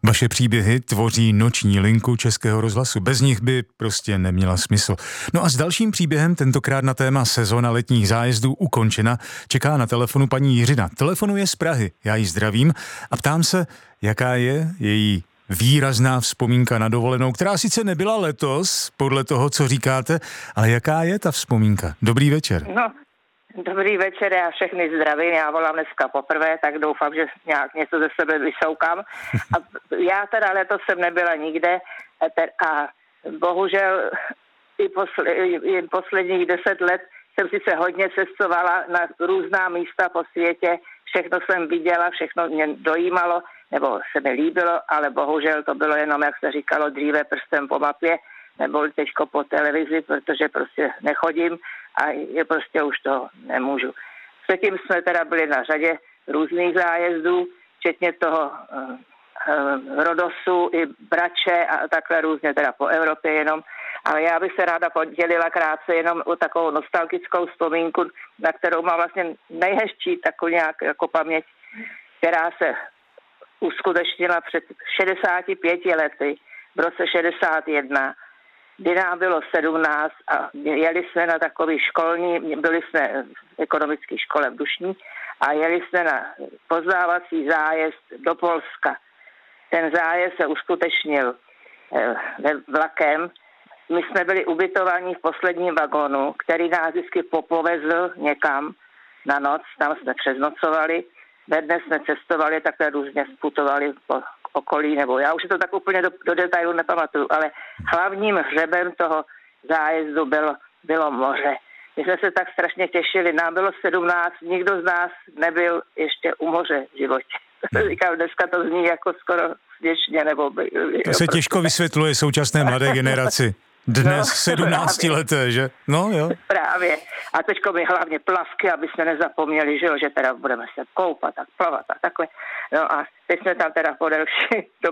Vaše příběhy tvoří noční linku Českého rozhlasu. Bez nich by prostě neměla smysl. No a s dalším příběhem, tentokrát na téma sezóna letních zájezdů ukončena, čeká na telefonu paní Jiřina. Telefonuje z Prahy, já ji zdravím a ptám se, jaká je její výrazná vzpomínka na dovolenou, která sice nebyla letos, podle toho, co říkáte, ale jaká je ta vzpomínka? Dobrý večer. No, dobrý večer, já všechny zdravím, já volám dneska poprvé, tak doufám, že nějak něco ze sebe vysoukám. A já teda letos jsem nebyla nikde a bohužel i posledních 10 let jsem sice hodně cestovala na různá místa po světě, všechno jsem viděla, všechno mě dojímalo, nebo se mi líbilo, ale bohužel to bylo jenom, jak se říkalo dříve, prstem po mapě, nebo teďko po televizi, protože prostě nechodím a je prostě už to nemůžu. Předtím jsme teda byli na řadě různých zájezdů, včetně toho Rodosu i Brače a takhle různě teda po Evropě jenom. Ale já bych se ráda podělila krátce jenom o takovou nostalgickou vzpomínku, na kterou mám vlastně nejhezčí takovou nějak jako paměť, která se uskutečnila před 65 lety, v roce 61, kdy nám bylo 17 a jeli jsme na takový školní, byli jsme v ekonomické škole v Dušní a jeli jsme na poznávací zájezd do Polska. Ten zájezd se uskutečnil vlakem. My jsme byli ubytovaní v posledním vagónu, který nás vždycky popovezl někam na noc, tam jsme přeznocovali. Ve dne jsme cestovali, takhle různě sputovali po okolí, nebo já už si to tak úplně do detailu nepamatuju, ale hlavním hřebem toho zájezdu bylo moře. My jsme se tak strašně těšili, nám bylo 17, nikdo z nás nebyl ještě u moře v životě. Říkám, dneska to zní jako skoro směšně, nebo... To se těžko vysvětluje současné mladé generaci. Dnes 17 leté, že? No jo. Právě. A teďko mi hlavně plavky, aby jsme nezapomněli, že teda budeme se koupat a plavat a takhle. No a teď jsme tam teda podél do